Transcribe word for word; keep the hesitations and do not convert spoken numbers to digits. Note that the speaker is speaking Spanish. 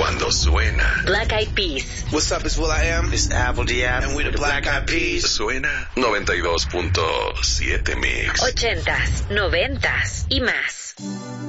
cuando suena. Black Eyed Peas. What's up, it's Will I Am. It's Apple Diab. And we're the Black Eyed Peas. Suena noventa y dos punto siete Mix. Ochentas, noventas y más.